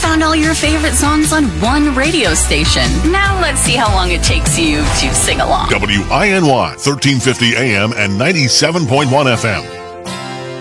found all your favorite songs on one radio station. Now let's see how long it takes you to sing along. WINY, 1350 AM and 97.1 FM.